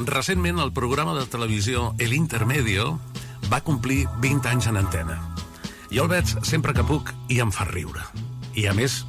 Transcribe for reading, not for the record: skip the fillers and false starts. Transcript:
recentment el programa de televisió El Intermedio va complir 20 anys en antena. Jo el veig sempre que puc i em fa riure. I a més,